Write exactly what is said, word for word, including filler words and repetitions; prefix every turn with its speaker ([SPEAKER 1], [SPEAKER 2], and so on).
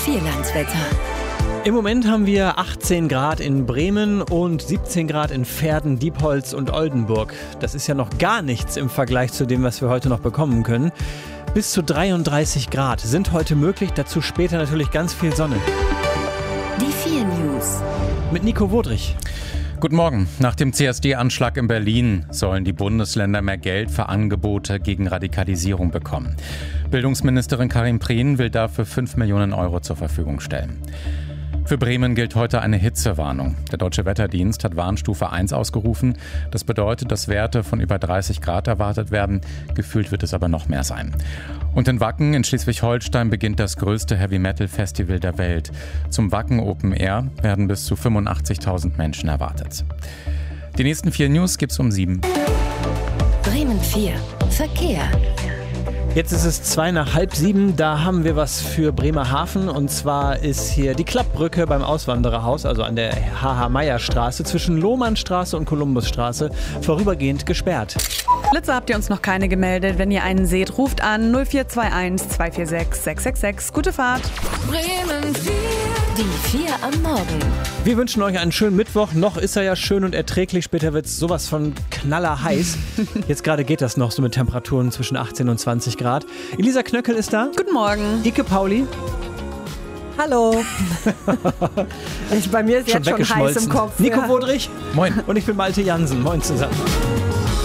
[SPEAKER 1] Vierlandswetter.
[SPEAKER 2] Im Moment haben wir achtzehn Grad in Bremen und siebzehn Grad in Verden, Diepholz und Oldenburg. Das ist ja noch gar nichts im Vergleich zu dem, was wir heute noch bekommen können. Bis zu dreiunddreißig Grad sind heute möglich, dazu später natürlich ganz viel Sonne.
[SPEAKER 1] Die vier News.
[SPEAKER 2] Mit Nico Wodrich.
[SPEAKER 3] Guten Morgen. Nach dem C S D-Anschlag in Berlin sollen die Bundesländer mehr Geld für Angebote gegen Radikalisierung bekommen. Bildungsministerin Karin Prien will dafür fünf Millionen Euro zur Verfügung stellen. Für Bremen gilt heute eine Hitzewarnung. Der Deutsche Wetterdienst hat Warnstufe eins ausgerufen. Das bedeutet, dass Werte von über dreißig Grad erwartet werden. Gefühlt wird es aber noch mehr sein. Und in Wacken in Schleswig-Holstein beginnt das größte Heavy-Metal-Festival der Welt. Zum Wacken Open Air werden bis zu fünfundachtzigtausend Menschen erwartet. Die nächsten vier News gibt's um sieben.
[SPEAKER 1] Bremen vier. Verkehr.
[SPEAKER 2] Jetzt ist es zwei nach halb sieben, da haben wir was für Bremerhaven und zwar ist hier die Klappbrücke beim Auswandererhaus, also an der H H. Meyer Straße zwischen Lohmannstraße und Kolumbusstraße vorübergehend gesperrt.
[SPEAKER 4] Blitze habt ihr uns noch keine gemeldet. Wenn ihr einen seht, ruft an null vier zwei eins zwei vier sechs sechs sechs sechs. Gute Fahrt.
[SPEAKER 1] Bremen vier. Die vier am Morgen.
[SPEAKER 2] Wir wünschen euch einen schönen Mittwoch. Noch ist er ja schön und erträglich. Später wird es sowas von knallerheiß. Jetzt gerade geht das noch so mit Temperaturen zwischen achtzehn und zwanzig Grad. Elisa Knöckel ist da.
[SPEAKER 4] Guten Morgen.
[SPEAKER 2] Ike Pauli.
[SPEAKER 5] Hallo. ich, bei mir ist
[SPEAKER 2] Schon
[SPEAKER 5] jetzt schon heiß im Kopf.
[SPEAKER 2] Nico
[SPEAKER 5] ja.
[SPEAKER 2] Wodrich.
[SPEAKER 3] Moin.
[SPEAKER 2] Und ich bin Malte Jansen. Moin zusammen.